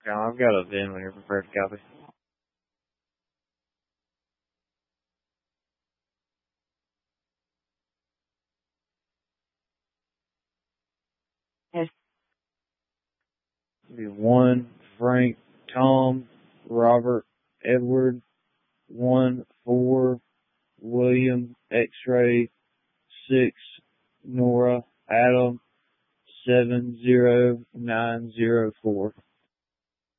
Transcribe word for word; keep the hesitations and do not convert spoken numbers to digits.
Yeah, I've got a VIN when you're prepared to copy. Yes. It'll be one Frank, Tom, Robert, Edward, one four William, X-ray, six Nora, Adam, seven zero nine zero four.